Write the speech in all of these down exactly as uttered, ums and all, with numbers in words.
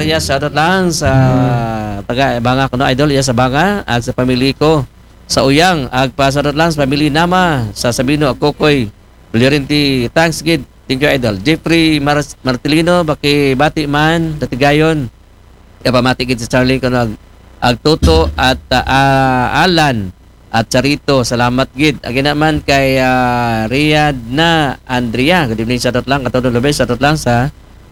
Arias, shoutout lang sa taga Banga kuno idol iya sa Banga ag sa pamilya ko sa Uyang ag pa shoutout lang sa pamilya Nama sa Sabino Akokoy. Llorenti thanks gid. Thank you idol. Jeffrey Mar- Martilino baki bati man datigayon. Ya pamati gid si Charlie kuno ag, ag Toto at uh, Alan at Charito, salamat gid. Agi naman kay uh, Riyad na Andrea. Good evening, shoutout lang. Katulong lubes, shoutout lang sa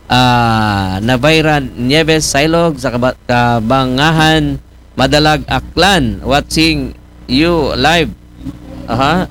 uh, Navairan Nieves Silog sa Kab- Kabangahan Madalag Aklan. Watching you live. Aha.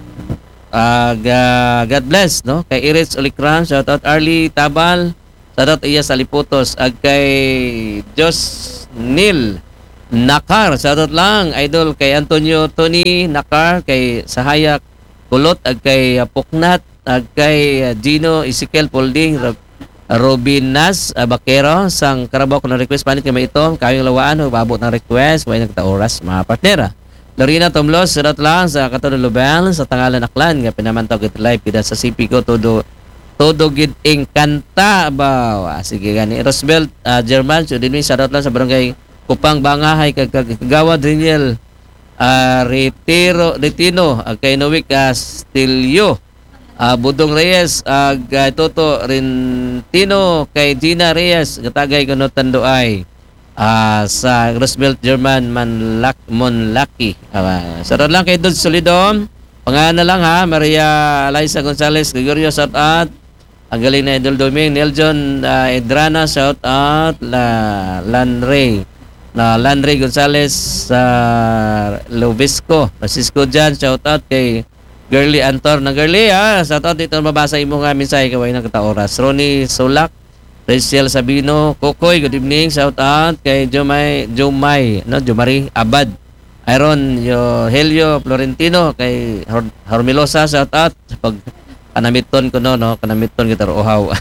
Uh, God bless, no? Kay Iris Ulicran, shoutout Arlie Tabal. Shoutout iya sa Liputos. Ag kay Jos Neil Nakar, shoutout lang idol kay Antonio Tony Nakar, kay Sahayak Kulot, ag kay uh, Puknat, ag kay uh, Gino Ezekiel Polding, Rob, Robin Nas uh, Bakero sang Carabao ko na request panit kay maitom kayong lawaan babot ng request way nagta oras mga partnera. Lorena Tomlos, shoutout lang sa Katulong Lubel sa Tangalan Aklan nga pinamantog it live kita sa C P ko todo todo gid engkanta ba. Ah, sige gani Roosevelt uh, German, so din shoutout lang sa barangay Kupang Bangahay kag Kagawad Daniel uh, Retiro Retino uh, kay Novic Castillo uh, Budong Reyes ag uh, Toto Rentino kay Gina Reyes katagay kuno Tanduay uh, sa Roosevelt German Manlak Monlaki uh, sarod lang kay Dod Solidom pangalan na lang ha Maria Liza Gonzalez Gregorio shout out ang galing na Idol Doming Neljon uh, Edrana shout out la Lanray na Landry Gonzalez sa uh, Lobisco. Francisco Jan, shout out kay Girly Antor na Girly ha. Shout out dito mabasa imo nga mensahe kaway ng kataoras. Ronnie Solak, Rachel Sabino, Kokoy, good evening. Shout out kay Jomay, Jomay, no, Jomari Abad. Iron Yo Helio Florentino kay Hor- Hormilosa, shout out pag kanamiton ko no, no, kanamiton kita uhaw.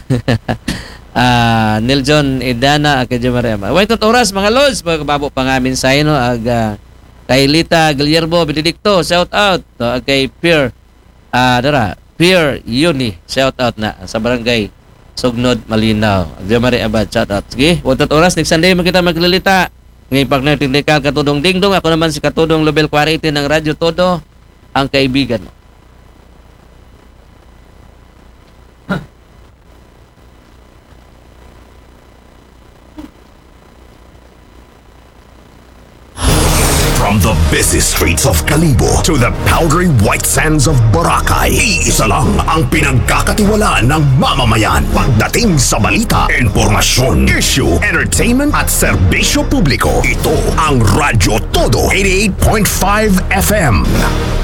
Ah, uh, Niljon Edana kay Jomariama. Wait tot oras mga lods pagkababo pa nga mensahe no ag uh, kay Lita Guillermo Benedicto shout out no, ag kay Pierre ah uh, dara Pierre Yuni shout out na sa barangay Sugnod Malinaw. Jomari Abad shout out. Sige, wait tot oras next Sunday magkita maglilita. Ngay partner technical Katudong Dingdong, ako naman si Katudong Lobel Quality ng Radyo Todo, ang kaibigan mo. From the busy streets of Kalibo to the powdery white sands of Boracay, iisa lang ang pinagkakatiwalaan ng mamamayan. Pagdating sa balita, informasyon, issue, entertainment at serbisyo publiko, ito ang Radyo Todo eighty-eight point five F M.